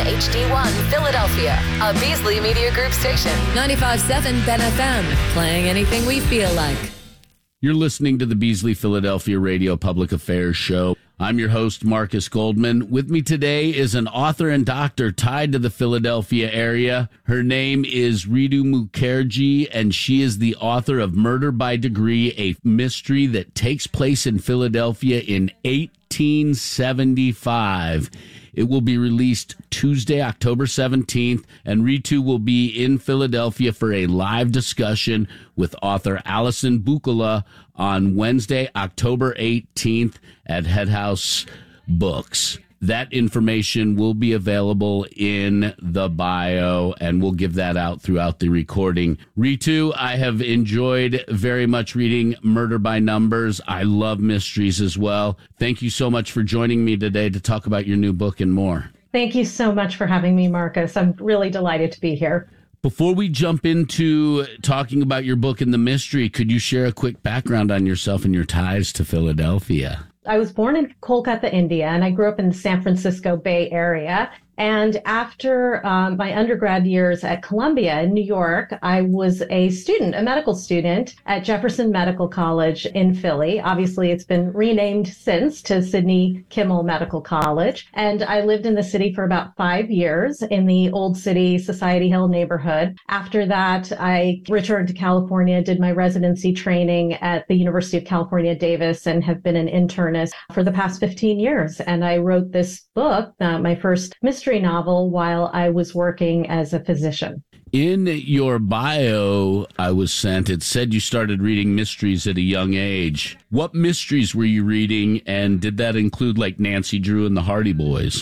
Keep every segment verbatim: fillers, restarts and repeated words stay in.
H D one Philadelphia, a Beasley Media Group station. ninety-five point seven Ben F M, playing anything we feel like. You're listening to the Beasley Philadelphia Radio Public Affairs Show. I'm your host, Marcus Goldman. With me today is an author and doctor tied to the Philadelphia area. Her name is Ritu Mukherjee, and she is the author of Murder by Degree, a mystery that takes place in Philadelphia in eighteen seventy-five. It will be released Tuesday, October seventeenth, and Ritu will be in Philadelphia for a live discussion with author Alison Bukala on Wednesday, October eighteenth at Head House Books. That information will be available in the bio, and we'll give that out throughout the recording. Ritu, I have enjoyed very much reading Murder by Numbers. I love mysteries as well. Thank you so much for joining me today to talk about your new book and more. Thank you so much for having me, Marcus. I'm really delighted to be here. Before we jump into talking about your book and the mystery, could you share a quick background on yourself and your ties to Philadelphia? I was born in Kolkata, India, and I grew up in the San Francisco Bay Area. And after um, my undergrad years at Columbia in New York, I was a student, a medical student at Jefferson Medical College in Philly. Obviously, it's been renamed since to Sidney Kimmel Medical College. And I lived in the city for about five years in the Old City, Society Hill neighborhood. After that, I returned to California, did my residency training at the University of California, Davis, and have been an internist for the past fifteen years. And I wrote this book, uh, my first mystery novel, while I was working as a physician. In your bio I was sent, it said you started reading mysteries at a young age. What mysteries were you reading, and did that include like Nancy Drew and the Hardy Boys?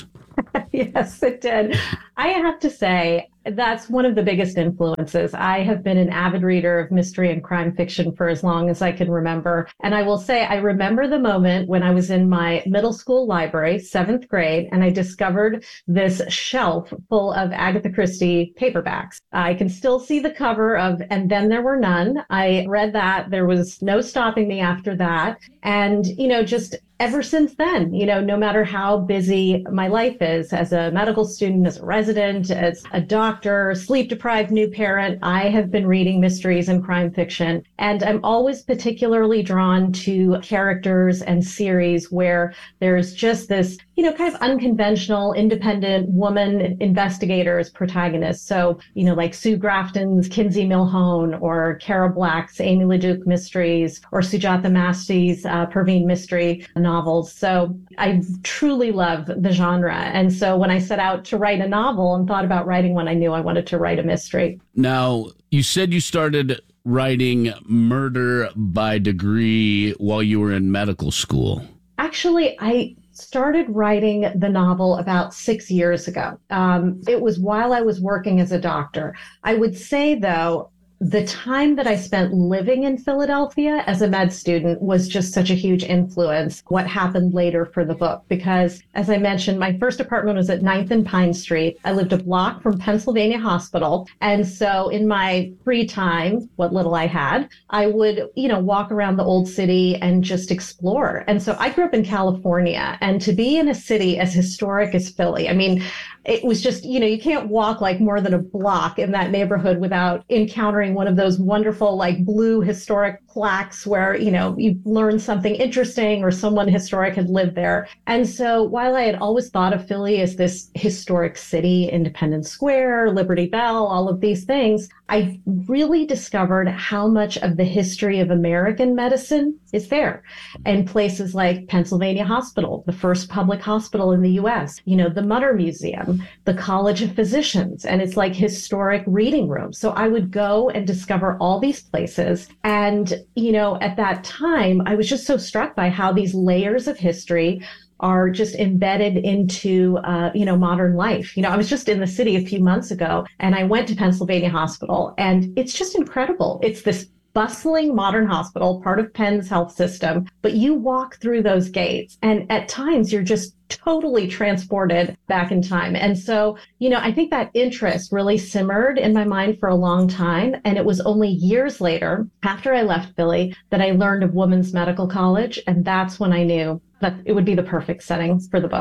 Yes, it did. I have to say, that's one of the biggest influences. I have been an avid reader of mystery and crime fiction for as long as I can remember. And I will say, I remember the moment when I was in my middle school library, seventh grade, and I discovered this shelf full of Agatha Christie paperbacks. I can still see the cover of And Then There Were None. I read that. There was no stopping me after that. And, you know, just ever since then, you know, no matter how busy my life is as a medical student, as a resident, as a doctor, sleep-deprived new parent, I have been reading mysteries and crime fiction. And I'm always particularly drawn to characters and series where there's just this, you know, kind of unconventional, independent woman investigator as protagonist. So, you know, like Sue Grafton's Kinsey Milhone, or Kara Black's Amy LeDuc mysteries, or Sujata Masty's uh, Perveen mystery novels. So I truly love the genre. And so when I set out to write a novel and thought about writing one, I knew I wanted to write a mystery. Now, you said you started writing Murder by Degree while you were in medical school. Actually, I started writing the novel about six years ago. Um, it was while I was working as a doctor. I would say, though, the time that I spent living in Philadelphia as a med student was just such a huge influence what happened later for the book. Because, as I mentioned, my first apartment was at ninth and Pine Street. I lived a block from Pennsylvania Hospital. And so in my free time, what little I had, I would, you know, walk around the old city and just explore. And so I grew up in California, and to be in a city as historic as Philly, I mean, it was just, you know, you can't walk like more than a block in that neighborhood without encountering one of those wonderful, like blue historic plaques where, you know, you learn something interesting or someone historic had lived there. And so while I had always thought of Philly as this historic city, Independence Square, Liberty Bell, all of these things, I really discovered how much of the history of American medicine is there. And places like Pennsylvania Hospital, the first public hospital in the U S, you know, the Mutter Museum, the College of Physicians, and it's like historic reading rooms. So I would go and discover all these places. And, you know, at that time, I was just so struck by how these layers of history are just embedded into, uh, you know, modern life. You know, I was just in the city a few months ago, and I went to Pennsylvania Hospital, and it's just incredible. It's this bustling modern hospital, part of Penn's health system, but you walk through those gates, and at times you're just totally transported back in time. And so, you know, I think that interest really simmered in my mind for a long time. And it was only years later, after I left Philly, that I learned of Women's Medical College. And that's when I knew that it would be the perfect setting for the book.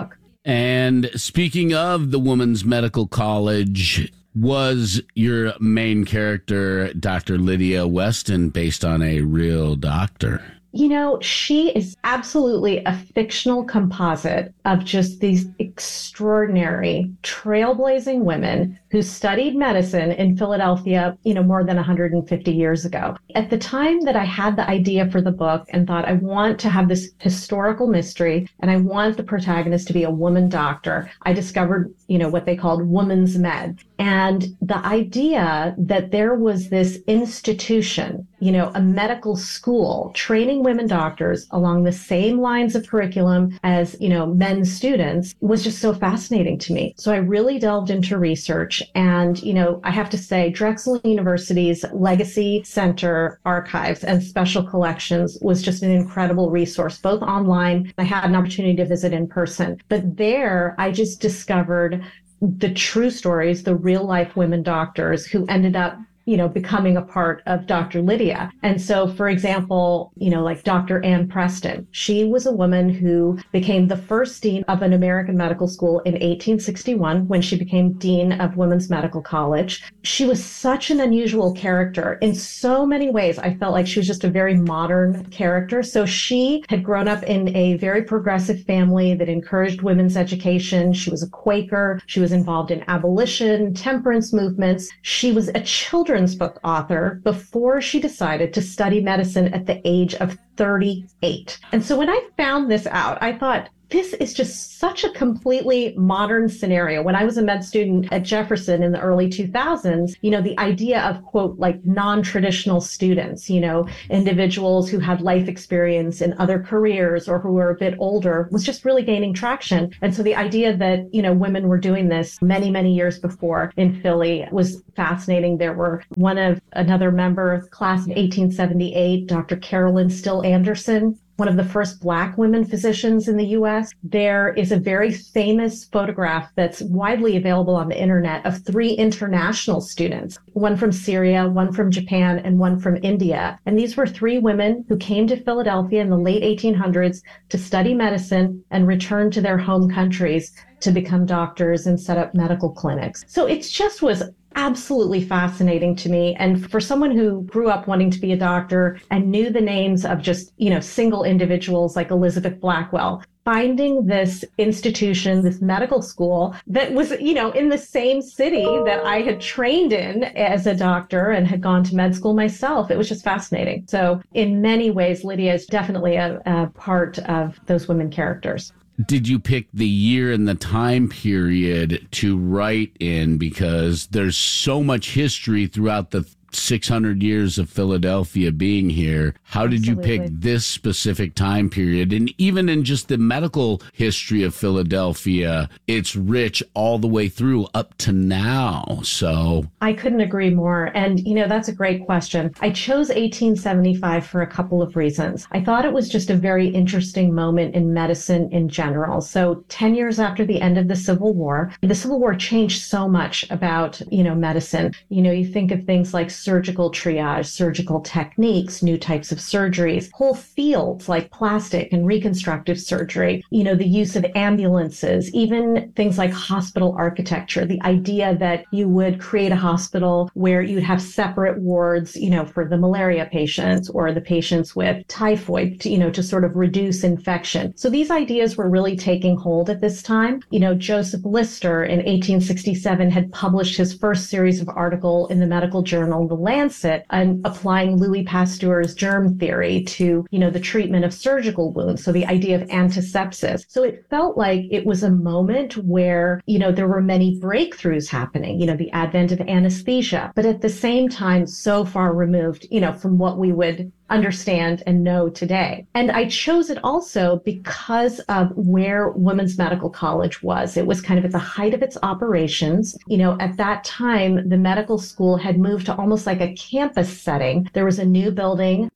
And speaking of the Women's Medical College, was your main character, Doctor Lydia Weston, based on a real doctor? You know, she is absolutely a fictional composite of just these extraordinary, trailblazing women who studied medicine in Philadelphia, you know, more than one hundred fifty years ago. At the time that I had the idea for the book and thought, I want to have this historical mystery and I want the protagonist to be a woman doctor, I discovered, you know, what they called women's med. And the idea that there was this institution, you know, a medical school training women doctors along the same lines of curriculum as, you know, men's students was just so fascinating to me. So I really delved into research. And, you know, I have to say, Drexel University's Legacy Center archives and special collections was just an incredible resource, both online. I had an opportunity to visit in person, but there I just discovered the true stories, the real life women doctors who ended up, you know, becoming a part of Doctor Lydia. And so, for example, you know, like Doctor Ann Preston, she was a woman who became the first dean of an American medical school in eighteen sixty-one when she became dean of Women's Medical College. She was such an unusual character. In so many ways, I felt like she was just a very modern character. So she had grown up in a very progressive family that encouraged women's education. She was a Quaker. She was involved in abolition, temperance movements. She was a children's book author before she decided to study medicine at the age of thirty-eight. And so when I found this out, I thought, this is just such a completely modern scenario. When I was a med student at Jefferson in the early two thousands, you know, the idea of, quote, like non-traditional students, you know, individuals who had life experience in other careers or who were a bit older was just really gaining traction. And so the idea that, you know, women were doing this many, many years before in Philly was fascinating. There were one of another member of class of eighteen seventy-eight, Doctor Carolyn Still Anderson, one of the first Black women physicians in the U S. There is a very famous photograph that's widely available on the internet of three international students, one from Syria, one from Japan, and one from India. And these were three women who came to Philadelphia in the late eighteen hundreds to study medicine and return to their home countries to become doctors and set up medical clinics. So it just was absolutely fascinating to me. And for someone who grew up wanting to be a doctor and knew the names of just, you know, single individuals like Elizabeth Blackwell, finding this institution, this medical school that was, you know, in the same city that I had trained in as a doctor and had gone to med school myself, it was just fascinating. So in many ways, Lydia is definitely a, a part of those women characters. Did you pick the year and the time period to write in? Because there's so much history throughout the six hundred years of Philadelphia being here. How did Absolutely. you pick this specific time period? And even in just the medical history of Philadelphia, it's rich all the way through up to now. So I couldn't agree more. And, you know, that's a great question. I chose eighteen seventy-five for a couple of reasons. I thought it was just a very interesting moment in medicine in general. So ten years after the end of the Civil War, the Civil War changed so much about, you know, medicine. You know, you think of things like surgical triage, surgical techniques, new types of surgeries, whole fields like plastic and reconstructive surgery, you know, the use of ambulances, even things like hospital architecture, the idea that you would create a hospital where you'd have separate wards, you know, for the malaria patients or the patients with typhoid, to, you know, to sort of reduce infection. So these ideas were really taking hold at this time. You know, Joseph Lister in eighteen sixty-seven had published his first series of article in the medical journal, The Lancet, and applying Louis Pasteur's germ theory to, you know, the treatment of surgical wounds. So the idea of antisepsis. So it felt like it was a moment where, you know, there were many breakthroughs happening, you know, the advent of anesthesia, but at the same time, so far removed, you know, from what we would understand and know today. And I chose it also because of where Women's Medical College was. It was kind of at the height of its operations. You know, at that time, the medical school had moved to almost like a campus setting. There was a new building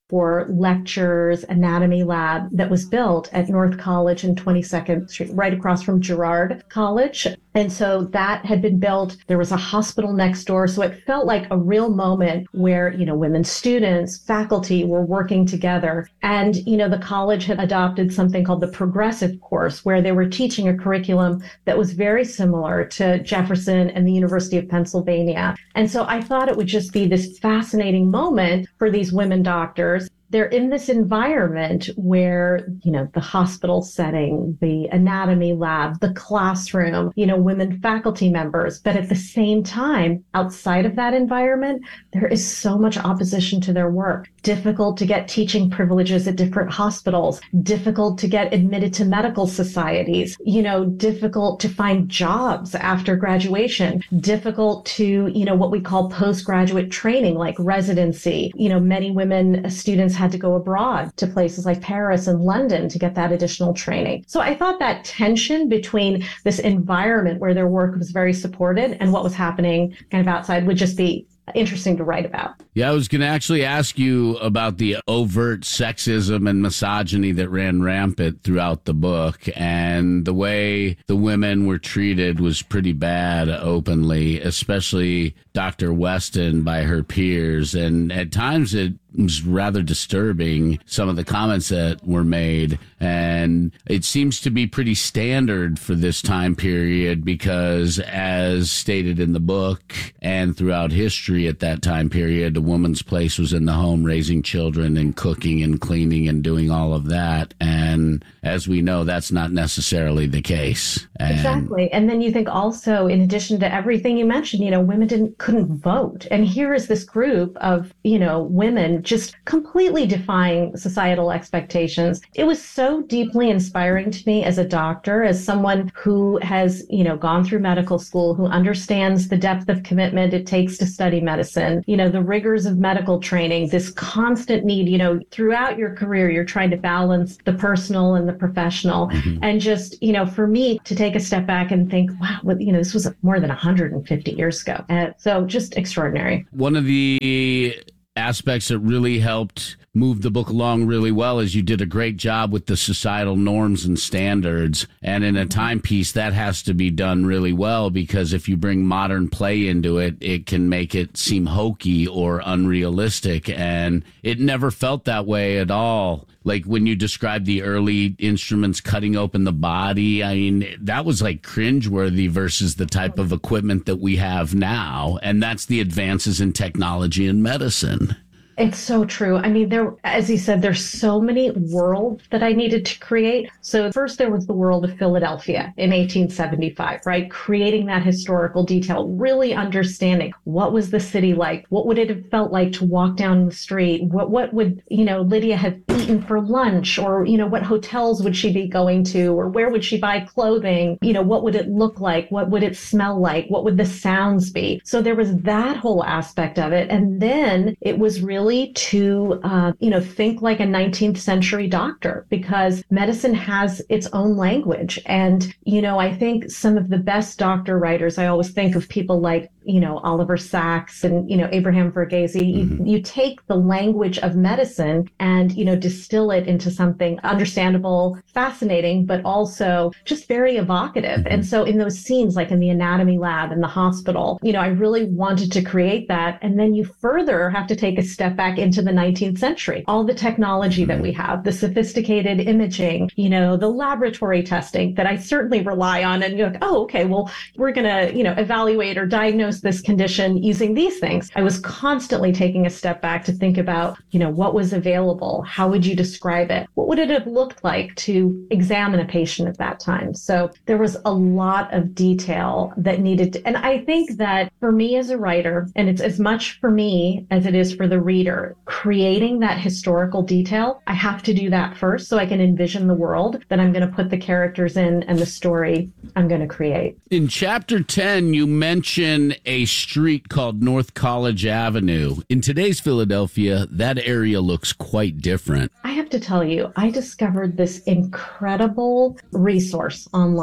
for lectures, anatomy lab that was built at North College and twenty-second Street, right across from Girard College. And so that had been built. There was a hospital next door. So it felt like a real moment where, you know, women students, faculty were working together. And, you know, the college had adopted something called the progressive course, where they were teaching a curriculum that was very similar to Jefferson and the University of Pennsylvania. And so I thought it would just be this fascinating moment for these women doctors. They're in this environment where, you know, the hospital setting, the anatomy lab, the classroom, you know, women faculty members. But at the same time, outside of that environment, there is so much opposition to their work. Difficult to get teaching privileges at different hospitals, difficult to get admitted to medical societies, you know, difficult to find jobs after graduation, difficult to, you know, what we call postgraduate training, like residency. You know, many women students had to go abroad to places like Paris and London to get that additional training. So I thought that tension between this environment where their work was very supported and what was happening kind of outside would just be interesting to write about. Yeah, I was going to actually ask you about the overt sexism and misogyny that ran rampant throughout the book, and the way the women were treated was pretty bad openly, especially Doctor Weston by her peers. And at times it was rather disturbing, some of the comments that were made. And it seems to be pretty standard for this time period because, as stated in the book and throughout history at that time period, a woman's place was in the home, raising children and cooking and cleaning and doing all of that. And as we know, that's not necessarily the case. And exactly. And then you think also, in addition to everything you mentioned, you know, women didn't couldn't vote. And here is this group of, you know, women just completely defying societal expectations. It was so deeply inspiring to me as a doctor, as someone who has, you know, gone through medical school, who understands the depth of commitment it takes to study medicine, you know, the rigors of medical training, this constant need, you know, throughout your career, you're trying to balance the personal and the professional. Mm-hmm. And just, you know, for me to take a step back and think, wow, well, you know, this was more than one hundred fifty years ago. Uh, so just extraordinary. One of the aspects that really helped move the book along really well is you did a great job with the societal norms and standards. And in a timepiece, that has to be done really well, because if you bring modern play into it, it can make it seem hokey or unrealistic. And it never felt that way at all. Like when you described the early instruments cutting open the body, I mean, that was like cringeworthy versus the type of equipment that we have now. And that's the advances in technology and medicine. It's so true. I mean, there, as you said, there's so many worlds that I needed to create. So first there was the world of Philadelphia in eighteen seventy-five, right? Creating that historical detail, really understanding what was the city like? What would it have felt like to walk down the street? What, what would, you know, Lydia have eaten for lunch? Or, you know, what hotels would she be going to? Or where would she buy clothing? You know, what would it look like? What would it smell like? What would the sounds be? So there was that whole aspect of it. And then it was really to, uh, you know, think like a nineteenth century doctor, because medicine has its own language. And, you know, I think some of the best doctor writers, I always think of people like, you know, Oliver Sacks and, you know, Abraham Verghese. Mm-hmm. You, you take the language of medicine and, you know, distill it into something understandable, fascinating, but also just very evocative. Mm-hmm. And so in those scenes, like in the anatomy lab in the hospital, you know, I really wanted to create that. And then you further have to take a step back into the nineteenth century. All the technology that we have, the sophisticated imaging, you know, the laboratory testing that I certainly rely on. And you're like, oh, okay, well, we're going to, you know, evaluate or diagnose this condition using these things. I was constantly taking a step back to think about, you know, what was available? How would you describe it? What would it have looked like to examine a patient at that time? So there was a lot of detail that needed to, and I think that for me as a writer, and it's as much for me as it is for the reader, creating that historical detail, I have to do that first so I can envision the world that I'm going to put the characters in and the story I'm going to create. In chapter ten, you mention a street called North College Avenue. In today's Philadelphia, that area looks quite different. I have to tell you, I discovered this incredible resource online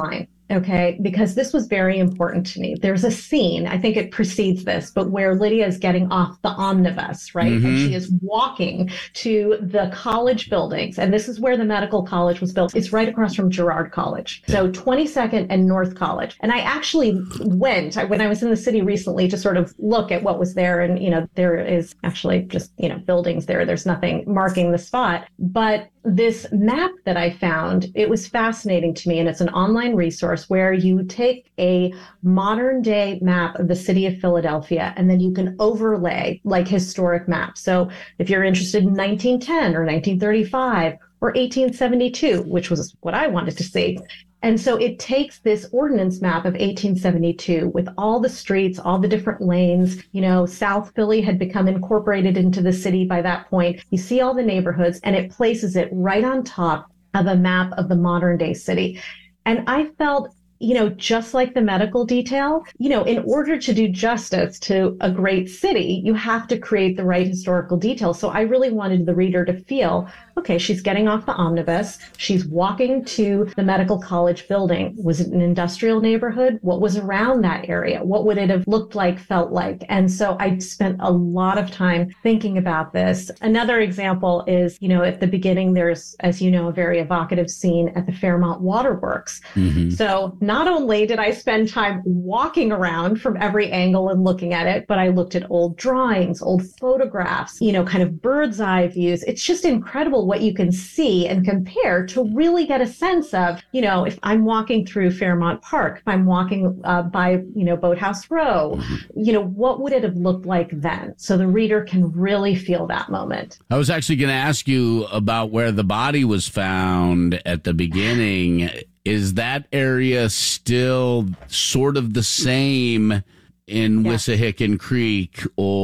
okay, because this was very important to me. There's a scene, I think it precedes this, but where Lydia is getting off the omnibus, right? Mm-hmm. And she is walking to the college buildings. And this is where the medical college was built. It's right across from Girard College. So twenty-second and North College. And I actually went, when I was in the city recently, to sort of look at what was there. And, you know, there is actually just, you know, buildings there. There's nothing marking the spot. But this map that I found, it was fascinating to me. And it's an online resource where you take a modern day map of the city of Philadelphia, and then you can overlay like historic maps. So if you're interested in nineteen ten or nineteen thirty-five or eighteen seventy-two, which was what I wanted to see. And so it takes this ordinance map of eighteen seventy-two with all the streets, all the different lanes. You know, South Philly had become incorporated into the city by that point. You see all the neighborhoods, and it places it right on top of a map of the modern day city. And I felt, you know, just like the medical detail, you know, in order to do justice to a great city, you have to create the right historical details. So I really wanted the reader to feel, okay, she's getting off the omnibus. She's walking to the medical college building. Was it an industrial neighborhood? What was around that area? What would it have looked like, felt like? And so I spent a lot of time thinking about this. Another example is, you know, at the beginning, there's, as you know, a very evocative scene at the Fairmont Waterworks. Mm-hmm. So not only did I spend time walking around from every angle and looking at it, but I looked at old drawings, old photographs, you know, kind of bird's eye views. It's just incredible what you can see and compare to really get a sense of, you know, if I'm walking through Fairmont Park, if I'm walking uh, by, you know, Boathouse Row, you know, what would it have looked like then? So the reader can really feel that moment. I was actually going to ask you about where the body was found at the beginning. Is that area still sort of the same in yeah. Wissahickon Creek,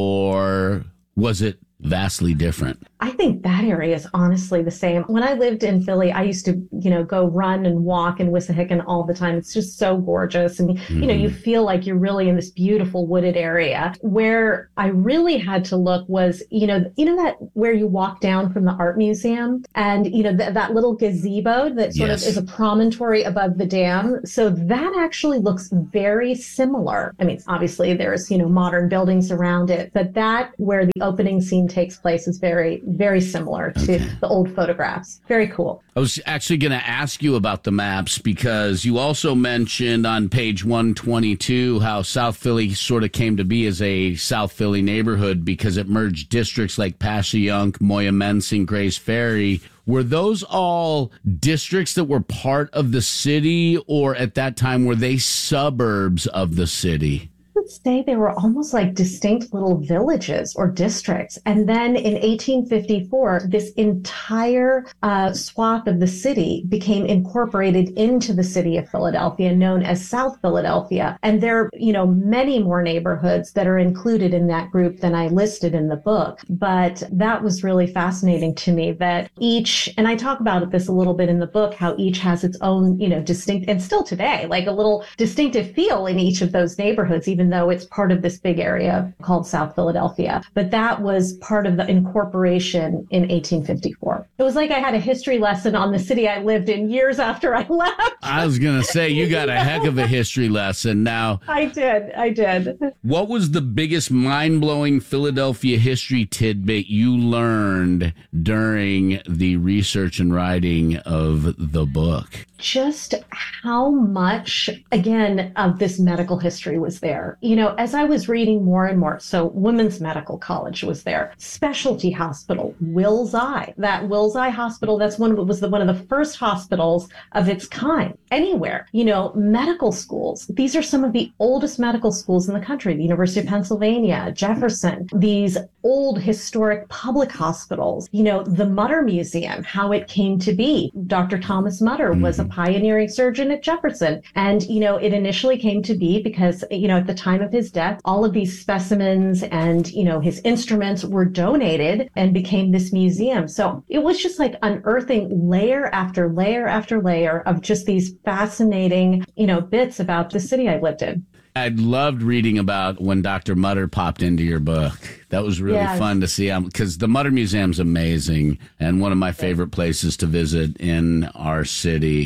or was it vastly different? I think that area is honestly the same. When I lived in Philly, I used to, you know, go run and walk in Wissahickon all the time. It's just so gorgeous. And, mm-hmm. you know, you feel like you're really in this beautiful wooded area. Where I really had to look was, you know, you know, that where you walk down from the art museum and, you know, th- that little gazebo that sort yes. of is a promontory above the dam. So that actually looks very similar. I mean, obviously there's, you know, modern buildings around it, but that where the opening scene takes place is very, very similar to okay. the old photographs. Very cool. I was actually going to ask you about the maps because you also mentioned on page one twenty-two how South Philly sort of came to be as a South Philly neighborhood because it merged districts like Passyunk, Moyamensing, Grays Ferry. Were those all districts that were part of the city, or at that time were they suburbs of the city? Would say they were almost like distinct little villages or districts. And then in eighteen fifty-four, this entire uh, swath of the city became incorporated into the city of Philadelphia, known as South Philadelphia. And there are, you know, many more neighborhoods that are included in that group than I listed in the book. But that was really fascinating to me that each, and I talk about this a little bit in the book, how each has its own, you know, distinct, and still today, like a little distinctive feel in each of those neighborhoods, even though it's part of this big area called South Philadelphia. But that was part of the incorporation in eighteen fifty-four. It was like I had a history lesson on the city I lived in years after I left. I was going to say, you got a heck of a history lesson now. I did. I did. What was the biggest mind-blowing Philadelphia history tidbit you learned during the research and writing of the book? Just how much, again, of this medical history was there. You know, as I was reading more and more, so Women's Medical College was there, Specialty Hospital, Wills Eye. That Wills Eye Hospital, that's one was the, one of the first hospitals of its kind anywhere. You know, medical schools. These are some of the oldest medical schools in the country. The University of Pennsylvania, Jefferson, these old historic public hospitals. You know, the Mutter Museum, how it came to be. Doctor Thomas Mutter was a pioneering surgeon at Jefferson. And, you know, it initially came to be because, you know, at the time of his death, all of these specimens and, you know, his instruments were donated and became this museum. So it was just like unearthing layer after layer after layer of just these fascinating, you know, bits about the city I lived in. I loved reading about when Doctor Mutter popped into your book. That was really yes. fun to see because the Mutter Museum's amazing and one of my favorite places to visit in our city.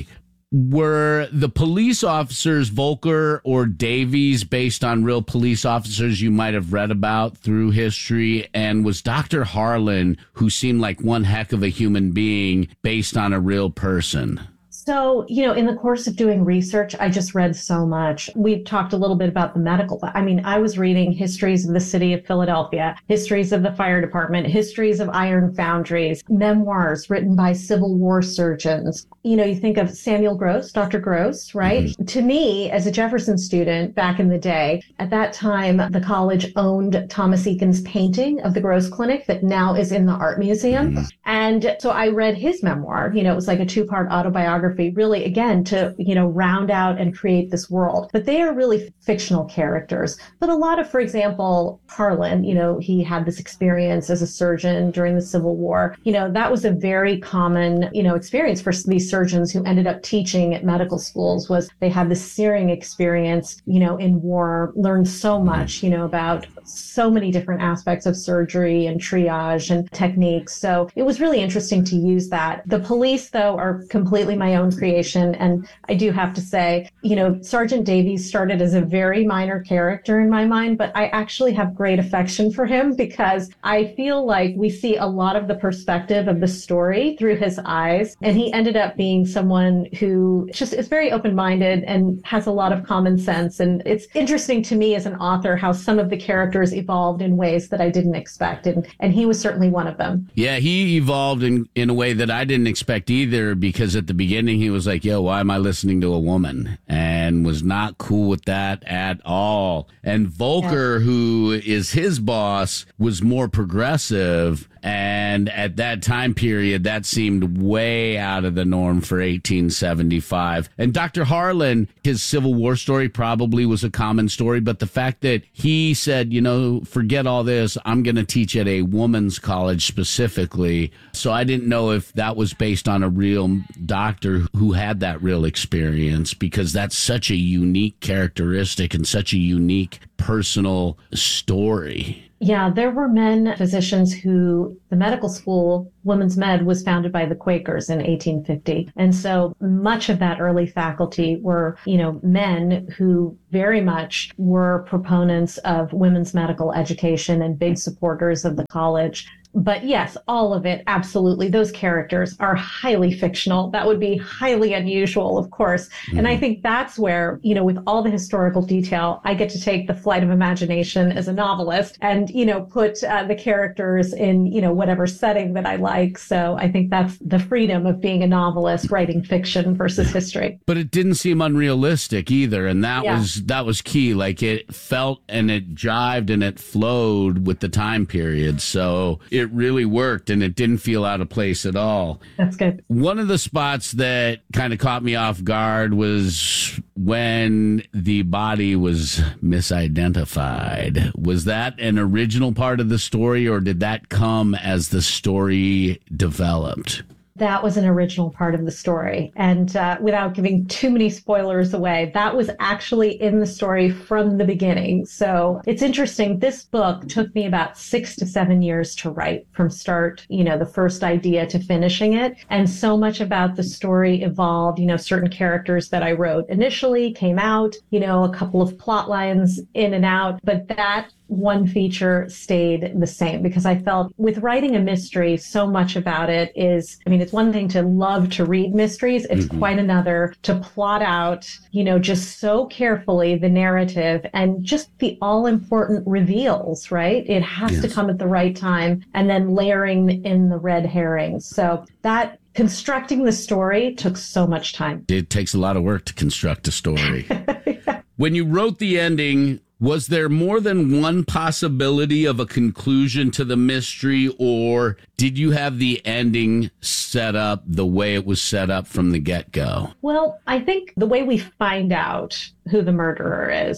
Were the police officers, Volker or Davies, based on real police officers you might have read about through history? And was Doctor Harlan, who seemed like one heck of a human being, based on a real person? So, you know, in the course of doing research, I just read so much. We talked a little bit about the medical. I mean, I was reading histories of the city of Philadelphia, histories of the fire department, histories of iron foundries, memoirs written by Civil War surgeons. You know, you think of Samuel Gross, Doctor Gross, right? Mm-hmm. To me, as a Jefferson student back in the day, at that time, the college owned Thomas Eakins' painting of the Gross Clinic that now is in the Art Museum. Mm-hmm. And so I read his memoir. You know, it was like a two-part autobiography, really, again, to, you know, round out and create this world. But they are really fictional characters. But a lot of, for example, Harlan, you know, he had this experience as a surgeon during the Civil War. You know, that was a very common, you know, experience for these surgeons who ended up teaching at medical schools. Was they had this searing experience, you know, in war, learned so much, you know, about so many different aspects of surgery and triage and techniques. So it was really interesting to use that. The police, though, are completely my own creation. And I do have to say, you know, Sergeant Davies started as a very minor character in my mind, but I actually have great affection for him because I feel like we see a lot of the perspective of the story through his eyes. And he ended up being someone who just is very open-minded and has a lot of common sense. And it's interesting to me as an author how some of the characters evolved in ways that I didn't expect. And, and he was certainly one of them. Yeah, he evolved in, in a way that I didn't expect either, because at the beginning he was like, yo, why am I listening to a woman? And was not cool with that at all. And Volker, yeah. who is his boss, was more progressive. And at that time period, that seemed way out of the norm for eighteen seventy-five. And Doctor Harlan, his Civil War story probably was a common story, but the fact that he said, you know, forget all this, I'm going to teach at a woman's college specifically. So I didn't know if that was based on a real doctor who had that real experience, because that's such a unique characteristic and such a unique personal story. Yeah, there were men physicians who the medical school, Women's Med, was founded by the Quakers in eighteen fifty. And so much of that early faculty were, you know, men who very much were proponents of women's medical education and big supporters of the college. But yes, all of it, absolutely. Those characters are highly fictional. That would be highly unusual, of course. Mm-hmm. And I think that's where, you know, with all the historical detail, I get to take the flight of imagination as a novelist and, you know, put uh, the characters in, you know, whatever setting that I like. So I think that's the freedom of being a novelist, writing fiction versus history. But it didn't seem unrealistic either. And that yeah. was that was key. Like, it felt and it jived and it flowed with the time period. So it It really worked, and it didn't feel out of place at all. That's good. One of the spots that kind of caught me off guard was when the body was misidentified. Was that an original part of the story, or did that come as the story developed? That was an original part of the story. And uh, without giving too many spoilers away, that was actually in the story from the beginning. So it's interesting. This book took me about six to seven years to write, from start, you know, the first idea to finishing it. And so much about the story evolved. You know, certain characters that I wrote initially came out, you know, a couple of plot lines in and out, but that one feature stayed the same, because I felt with writing a mystery, so much about it is, I mean, it's one thing to love to read mysteries. It's mm-hmm. quite another to plot out, you know, just so carefully the narrative and just the all important reveals, right? It has yes. to come at the right time, and then layering in the red herrings. So that constructing the story took so much time. It takes a lot of work to construct a story. yeah. When you wrote the ending, was there more than one possibility of a conclusion to the mystery, or did you have the ending set up the way it was set up from the get-go? Well, I think the way we find out who the murderer is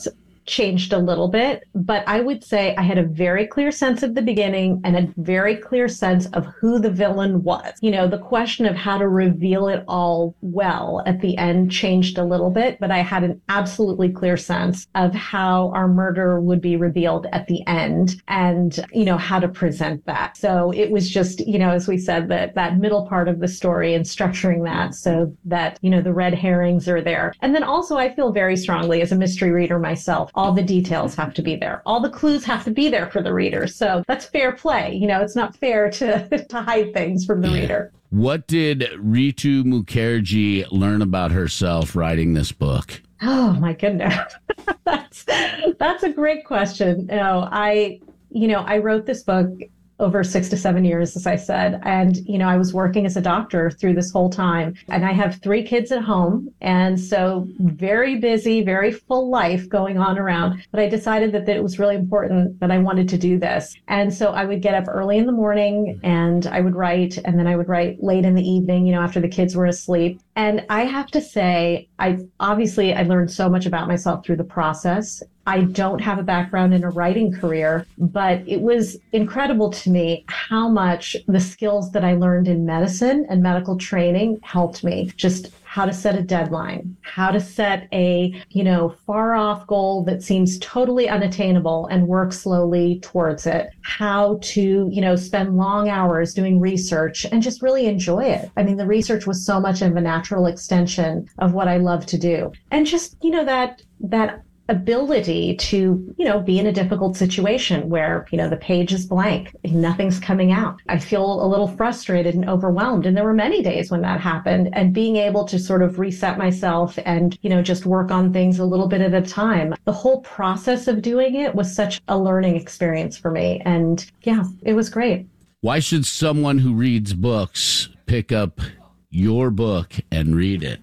changed a little bit, but I would say I had a very clear sense at the beginning and a very clear sense of who the villain was. You know, the question of how to reveal it all well at the end changed a little bit, but I had an absolutely clear sense of how our murder would be revealed at the end and, you know, how to present that. So it was just, you know, as we said, that that middle part of the story and structuring that so that, you know, the red herrings are there. And then also I feel very strongly as a mystery reader myself, all the details have to be there. All the clues have to be there for the reader. So that's fair play. You know, it's not fair to, to hide things from the reader. What did Ritu Mukherjee learn about herself writing this book? Oh my goodness. that's that's a great question. You know, I you know, I wrote this book over six to seven years, as I said. And, you know, I was working as a doctor through this whole time. And I have three kids at home. And so very busy, very full life going on around. But I decided that, that it was really important that I wanted to do this. And so I would get up early in the morning and I would write, and then I would write late in the evening, you know, after the kids were asleep. And I have to say, I obviously I learned so much about myself through the process. I don't have a background in a writing career, but it was incredible to me how much the skills that I learned in medicine and medical training helped me. Just how to set a deadline, how to set a, you know, far off goal that seems totally unattainable and work slowly towards it, how to, you know, spend long hours doing research and just really enjoy it. I mean, the research was so much of a natural extension of what I love to do. And just, you know, that, that ability to, you know, be in a difficult situation where, you know, the page is blank, nothing's coming out. I feel a little frustrated and overwhelmed. And there were many days when that happened, and being able to sort of reset myself and, you know, just work on things a little bit at a time. The whole process of doing it was such a learning experience for me. And yeah, it was great. Why should someone who reads books pick up your book and read it?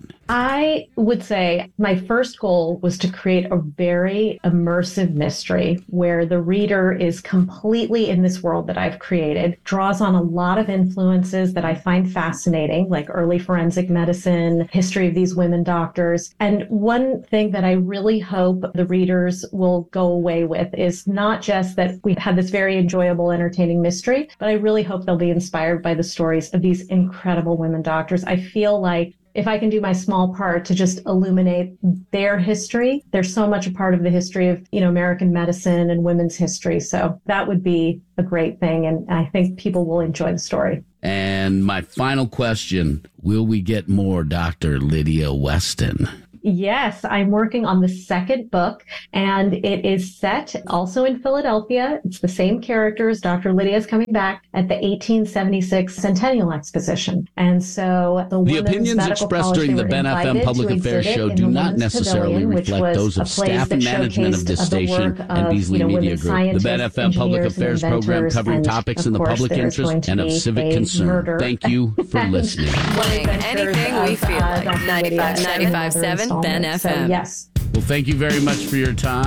I would say my first goal was to create a very immersive mystery where the reader is completely in this world that I've created, draws on a lot of influences that I find fascinating, like early forensic medicine, history of these women doctors. And one thing that I really hope the readers will go away with is not just that we've had this very enjoyable, entertaining mystery, but I really hope they'll be inspired by the stories of these incredible women doctors. I feel like if I can do my small part to just illuminate their history, they're so much a part of the history of, you know, American medicine and women's history. So that would be a great thing. And I think people will enjoy the story. And my final question, will we get more Doctor Lydia Weston? Yes, I'm working on the second book, and it is set also in Philadelphia. It's the same characters. Doctor Lydia is coming back at the eighteen seventy-six Centennial Exposition. And so the, the opinions expressed during the Ben F M Public Affairs Show do not necessarily Pavilion, reflect those of staff and management of this station and Beasley you know, Media Group. The Ben F M Public Affairs program covering topics in the public interest and of civic concern. Thank you for listening. Playing anything we feel like. ninety-five point seven Ben F M. So, yes. Well, thank you very much for your time.